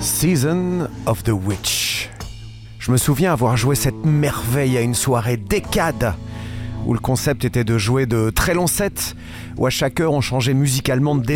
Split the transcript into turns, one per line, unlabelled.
Season of the Witch. Je me souviens avoir joué cette merveille à une soirée décade où le concept était de jouer de très longs sets, où à chaque heure on changeait musicalement de